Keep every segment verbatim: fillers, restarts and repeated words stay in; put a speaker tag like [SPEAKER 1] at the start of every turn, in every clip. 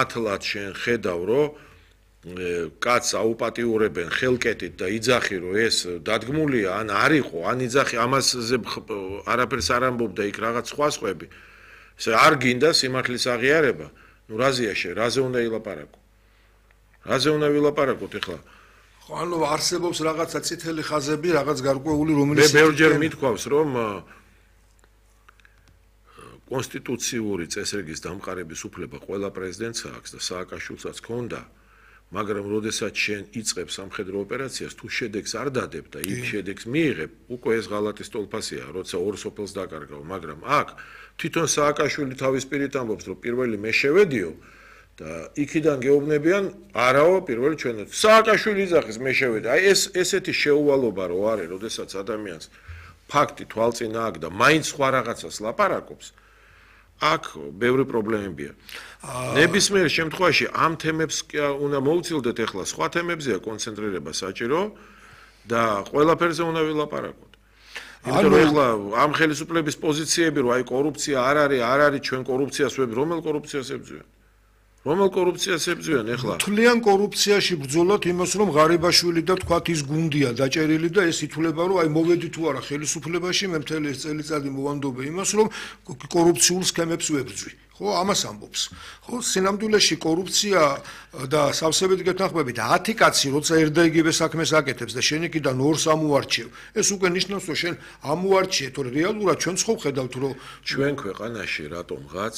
[SPEAKER 1] მართლაც შენ ხედავ, რომ კაც აუპატიურებენ ხელკეტით და იძახი, რომ ეს დადგმულია, ან არ იყო, ან იძახი, ამაზე არაფერს არ ამბობდა იქ რაღაც სხვა სხვები. ესე არ გინდა სიმართლის აღიარება, ნუ რაზეა შე, რაზე უნდა ილაპარაკო? რაზე უნდა ვილაპარაკოთ ახლა?
[SPEAKER 2] ხო, ანუ არსებობს რაღაცა წითელი ხაზები, რაღაც გარკვეული, რომელიც
[SPEAKER 1] მე ბევრჯერ მithქვავს, რომ კონსტიტუციური წესრიგის დამყარების უფლება ყველა პრეზიდენტს აქვს და სააკაშვილსაც ჰქონდა, მაგრამ როდესაც შენ იწყებ სამხედრო ოპერაციას, თუ შედეგს არ დადებ და იქ შედეგს მიიღებ, უკვე ეს ღალატის ტოლფასია, როცა ორ სოფელს დაკარგავ, მაგრამ აქ თვითონ სააკაშვილი თავის პირით ამბობს, რომ პირველი მე შევედიო და იქიდან გეუბნებიან, არაო, პირველი ჩვენად. სააკაშვილი იძახის მე შევედი. აი ეს ესეთი შეუვალობა რო არის, როდესაც ადამიანს ფაქტი თვალწინა აქვს და მაინც სხვა რაღაცას ლაპარაკობს. აქ ბევრი პრობლემებია. ნებისმიერ შემთხვევაში ამ თემებს უნდა მოვუწილდეთ ახლა, სხვა თემებზეა კონცენტრირება საჭირო და ყველაფერზე უნდა ვილაპარაკოთ. იმიტომ რომ ახლა ამ ხელისუფლების პოზიციები რომ აი კორუფცია არ არის, არ არის ჩვენ კორუფციას ვებ, რომელ კორუფციას ებრძვიან? რომელ კორუფციას ებრძვიან ახლა?
[SPEAKER 2] თვლიან კორუფციაში ბრძოლოთ იმას, რომ ღარიბაშვილი და თქვათ ის გუნდია დაჭერილი და ეს ითვლება, რომ აი მოვედი თუ არა ხელისუფლებაში, მე მთელი ეს წელიწადი მოვანდობე იმას, რომ კორუფციულ სქემებს ვებრძვი. ხო, ამას ამბობს. ხო, სინამდვილეში კორუფცია და სავსებით გეთანხმებით ათი კაცი როცა ერთ და იგივე საქმეს აკეთებს და შენ იქიდან ორს ამუარჩევ. ეს უკვე ნიშნავს, რომ შენ ამუარჩიე, თორე რეალურად ჩვენ ხო ხედავთ, რომ
[SPEAKER 1] ჩვენ ქვეყანაში რატომღაც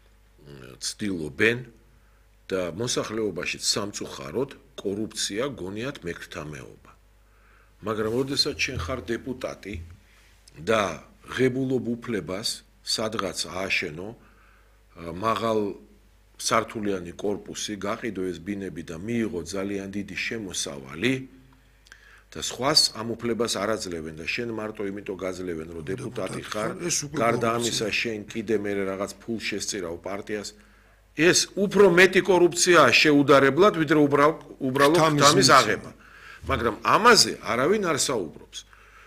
[SPEAKER 1] ცდილობენ და მოსახლეობაში სამწუხაროდ კორუფცია გონიათ მექრთამეობა. მაგრამ როდესაც შენ ხარ დეპუტატი და ღებულობ უფლებას სადღაც ააშენო მაღალ სართულიანი კორპუსი, გაყიდო ეს ბინები და მიიღო ძალიან დიდი შემოსავალი და სხვას ამ უფლებას არ აძლევენ და შენ მარტო იმიტომ გაძლევენ, რომ დეპუტატი ხარ, გარდა ამისა შენ კიდე მე რაღაც ფულს შესწირავ პარტიას. ეს უფრო მეტი კორუფციაა შეუდარებლად, ვიდრე უბრალოდ თამის აღება. მაგრამ ამაზე არავინ არ საუბრობს.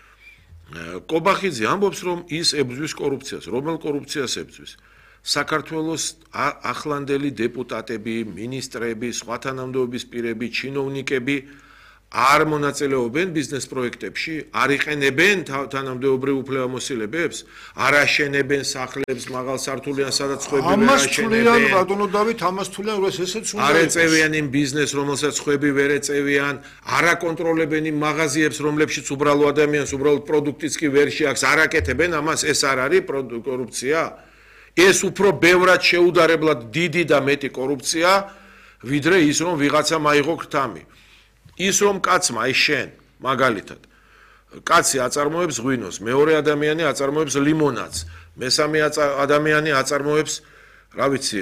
[SPEAKER 1] კობახიძე ამბობს, რომ ის ებრძვის კორუფციას. რომელ კორუფციას ებრძვის? საქართველოს ახლანდელი დეპუტატები, მინისტრები, სხვა თანამდებობის პირები, ჩინოვნიკები არ მონაწილეობენ ბიზნეს პროექტებში, არ იყენებენ თანამდებობრივ უფლებამოსილებებს, არ აშენებენ სახლებს მაღალ სართულიან, სადაც ხვები ვერ აშენებენ.
[SPEAKER 2] ამას თვლიან, ბატონო დავით, ამას თვლიან, რომ ესეც უნდა
[SPEAKER 1] არ ეწევიან იმ ბიზნესს, რომელსაც ხვები ვერ ეწევიან, არ აკონტროლებენ იმ მაღაზიებს, რომლებშიც უბრალო ადამიანს უბრალოდ პროდუქტიც კი ვერ შეაქვს, არ აკეთებენ ამას, ეს არ არის კორუფცია? ეს უფრო ბევრად შეუდარებლად დიდი და მეტი კორუფცია, ვიდრე ის, რომ ვიღაცა მაიღო ქრთამი. ის რომ კაცმა, აი შენ, მაგალითად, კაცი აწარმოებს ღვინოს, მეორე ადამიანი აწარმოებს ლიმონადს, მესამე ადამიანი აწარმოებს, რა ვიცი,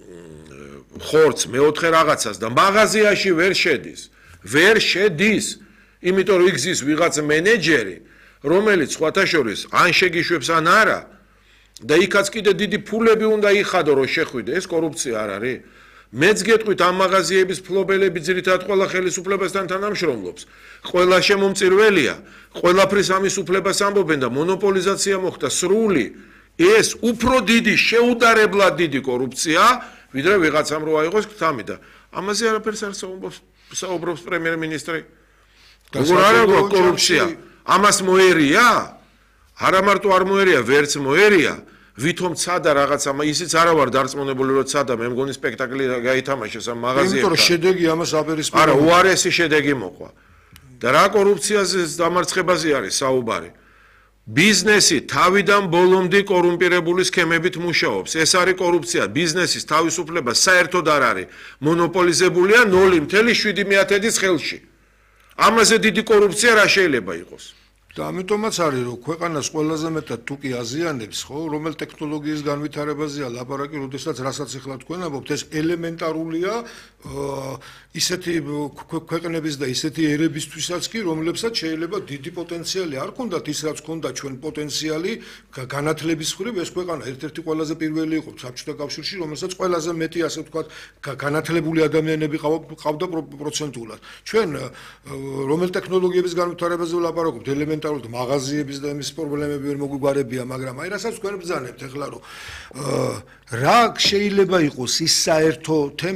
[SPEAKER 1] ხორცს, მეოთხე რაღაცას და მაღაზიაში ვერ შედის. ვერ შედის, იმიტომ რომ იგზის ვიღაც მენეჯერი, რომელიც სხვათა შორის ან შეგიშვებს ან არა და იქაც კიდე დიდი ფულები უნდა იხადო, რომ შეხვიდე, ეს კორუფცია არ არის? მეც გეტყვით ამ მაღაზიების ფლობელები ძირითადად ყველა ხელისუფლებასთან თანამშრომლობს. ყველა შემომწირველია, ყველაფრის ამის უფლებას ამბობენ და მონოპოლიზაცია მოხდა სრული. ეს უფრო დიდი, შეუდარებლად დიდი კორუფცია, ვიდრე ვიღაცამ რო აიღოს ქრთამი და ამაზე არაფერს არ საუბრობს პრემიერ-მინისტრი. როგორ არ აქვს კორუფცია? ამას მოერია? არა მარტო არ მოერია, ვერც მოერია. ვითომ ცადა რაღაცა, ისიც არა ვარ დარწმუნებული, რომ ცადა, მე მგონი სპექტაკლი გაითამაშეს ამ მაღაზიებთან.
[SPEAKER 2] იმიტომ რომ შედეგი ამას აპირისპირებს.
[SPEAKER 1] არა, უარესი შედეგი მოყვა. და რა კორუფციაზე დამარცხებაზე არის საუბარი? ბიზნესი თავიდან ბოლომდე კორუმპირებული სქემებით მუშაობს. ეს არის კორუფცია. ბიზნესის თავისუფლება საერთოდ არ არის. მონოპოლიზებულია ნული მთელი შვიდი მეათედის ხელში. ამაზე დიდი კორუფცია რა შეიძლება იყოს?
[SPEAKER 2] და ამიტომაც არის რომ ქვეყანას ყველაზე მეტად თუკი აზიანებს, ხო, რომელ ტექნოლოგიის განვითარებაზეა ლაპარაკი, როდესაც რასაც ახლა თქვენ ამბობთ, ეს ელემენტარულია ისეთი ქვეყნების და ისეთი ერებისთვისაც კი, რომლებსაც შეიძლება დიდი პოტენციალი არ ქონდათ ის რაც ქონდა ჩვენ პოტენციალი განათლების მხრივ, ეს ქვეყანა ერთ-ერთი ყველაზე პირველი იყო საბჭოთა კავშირში, რომელსაც ყველაზე მეტი ასე ვთქვათ განათლებული ადამიანები ყავდა პროცენტულად. ჩვენ რომელ ტექნოლოგიების განვითარებაზე ვლაპარაკობთ, ელემენტარულად მაღაზიების და იმის პრობლემები ვერ მოგვიგარებია, მაგრამ აი რასაც თქვენ ბრძანებთ ახლა რომ რა შეიძლება იყოს ის საერთო თემა